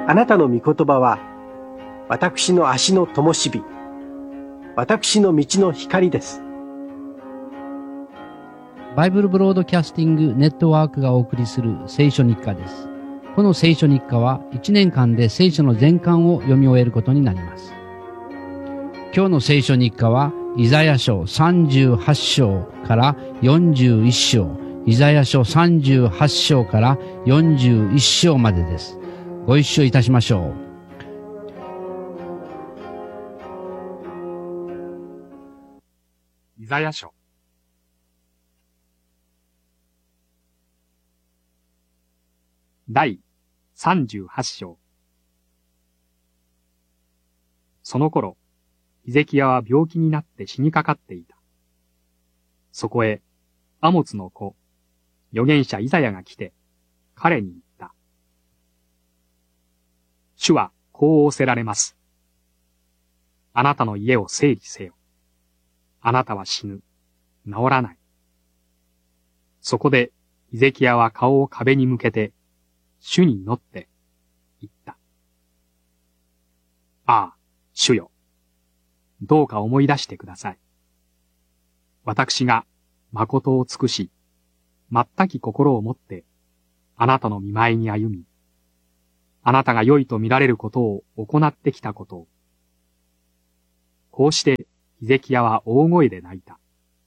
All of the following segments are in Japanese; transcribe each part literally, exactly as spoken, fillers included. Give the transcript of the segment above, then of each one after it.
あなたの御言葉は、私の足の灯火、私の道の光です。 バイブルブロードキャスティングネットワークがお送りする聖書日課です。この聖書日課はいちねんかんで聖書の全巻を読み終えることになります。今日の聖書日課はイザヤ書さんじゅうはち章からよんじゅういち章、イザヤ書さんじゅうはち章からよんじゅういち章までです。ご一緒いたしましょう。 イザヤ書第さんじゅうはち章。その頃、ヒゼキヤは病気になって死にかかっていた。そこへ、アモツの子、預言者イザヤが来て、彼に言った。主はこう仰せられます。あなたの家を整理せよ。あなたは死ぬ。治らない。そこで、ヒゼキヤは顔を壁に向けて、主に祈って言った。ああ、主よ。どうか思い出してください。私が誠を尽くし、全き心をもって、あなたの見舞いに歩み、あなたが良いと見られることを行ってきたことを。こうして、ヒゼキヤは大声で泣いた。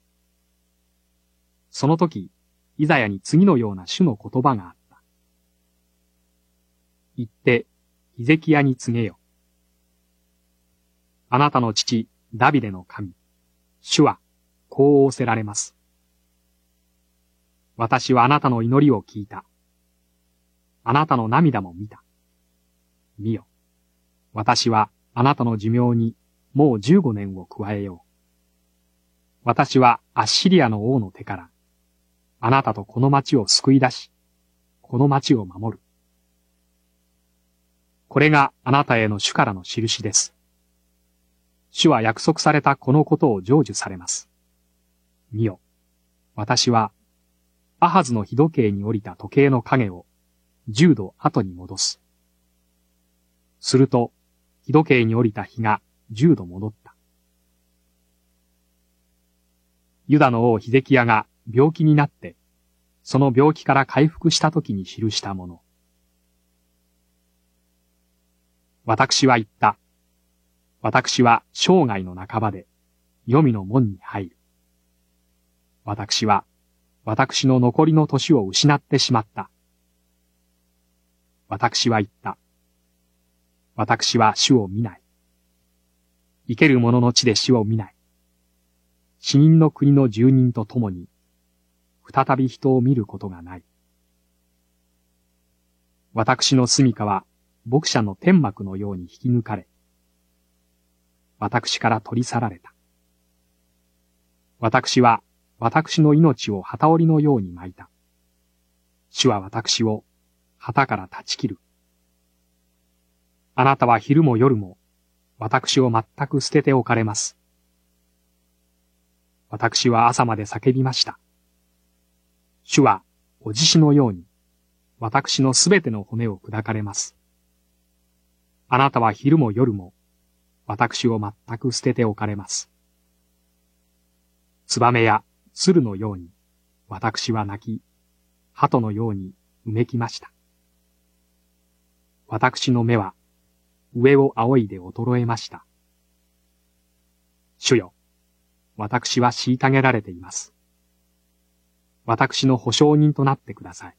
その時、イザヤに次のような主の言葉があった。言って、ヒゼキヤに告げよ。あなたの父、ダビデの神、主は、こう仰せられます。私はあなたの祈りを聞いた。あなたの涙も見た。見よ。私はあなたの寿命にもうじゅうごねんを加えよう。私はアッシリアの王の手から、あなたとこの町を救い出し、この町を守る。これがあなたへの主からの印です。主は約束されたこのことを成就されます。見よ。私は、アハズの日時計に降りた時計の影をじゅうど後に戻す。すると、日時計に降りた日がじゅうど戻った。ユダの王ヒゼキヤが病気になって、その病気から回復した時に記したもの。私は言った。私は生涯の半ばで、黄泉の門に入る。私は、私の残りの年を失ってしまった。私は言った。私は主を見ない。生ける者の地で主を見ない。死人の国の住人と共に、再び人を見ることがない。私の住処は、牧者の天幕のように引き抜かれ、私から取り去られた。私は、私の命を旗織りのように巻いた。主は私を旗から断ち切る。あなたは昼も夜も、私を全く捨てておかれます。私は朝まで叫びました。主は、お獅子のように、私のすべての骨を砕かれます。あなたは昼も夜も、私を全く捨てておかれます。ツバメや鶴のように、私は泣き、鳩のようにうめきました。私の目は、上を仰いで衰えました。主よ、私は虐げられています。私の保証人となってください。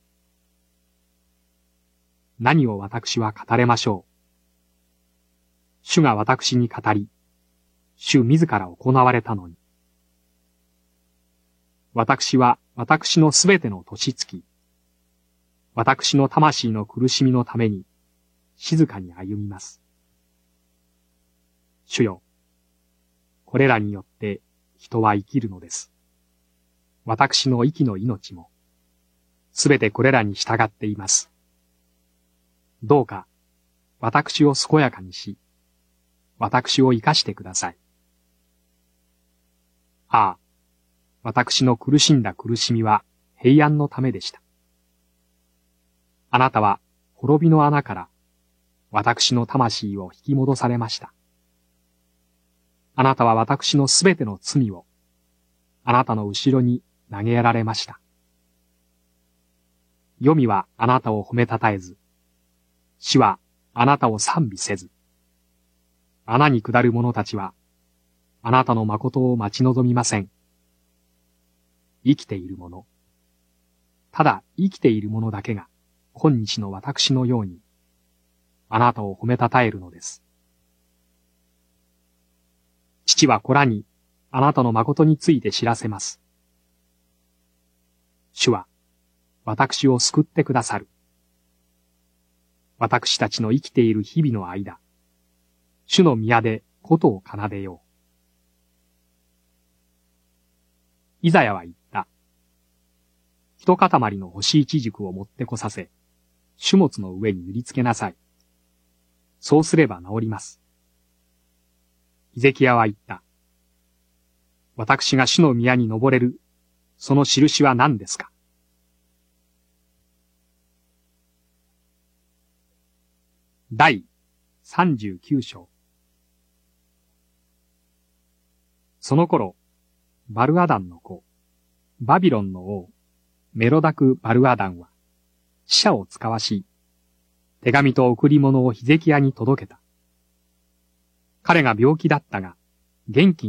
何を私は語れましょう。主が私に語り、主自ら行われたのに。私は私のすべての年月、私の魂の苦しみのために、静かに歩みます。主よ、これらによって人は生きるのです。私の息の命も、すべてこれらに従っています。どうか、私を健やかにし、私を生かしてください。ああ、私の苦しんだ苦しみは平安のためでした。あなたは滅びの穴から私の魂を引き戻されました。あなたは私のすべての罪を、あなたの後ろに投げやられました。黄泉はあなたを褒めたたえず、死はあなたを賛美せず、穴に下る者たちは、あなたの誠を待ち望みません。生きている者、ただ生きている者だけが、今日の私のように、あなたを褒めたたえるのです。父は子らに、あなたの誠について知らせます。主は、私を救ってくださる。私たちの生きている日々の間、主の宮で琴を奏でよう。イザヤは言った。一塊の干し一軸を持ってこさせ、種物の上に塗りつけなさい。そうすれば治ります。ヒゼキヤは言った。私が主の宮に登れる、その印は何ですか。第さんじゅうきゅう章。その頃、バルアダンの子、バビロンの王、メロダク・バルアダンは、使者を使わし、手紙と贈り物をヒゼキヤに届けた。彼が病気だったが、元気に